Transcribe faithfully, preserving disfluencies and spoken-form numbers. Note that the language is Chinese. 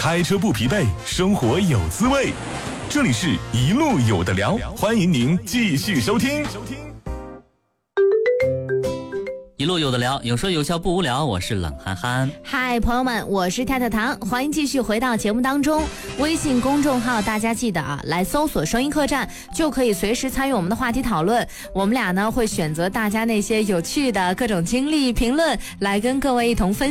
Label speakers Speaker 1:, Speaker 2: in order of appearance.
Speaker 1: 开车不疲惫，生活有滋味。这里是一路有的聊，欢迎您继续收听。
Speaker 2: 一路有的聊，有说有笑不无聊，我是冷憨憨。
Speaker 3: 嗨，朋友们，我是太太糖，欢迎继续回到节目当中。微信公众号大家记得啊，来搜索声音客栈，就可以随时参与我们的话题讨论。我们俩呢会选择大家那些有趣的各种经历评论，来跟各位一同分享。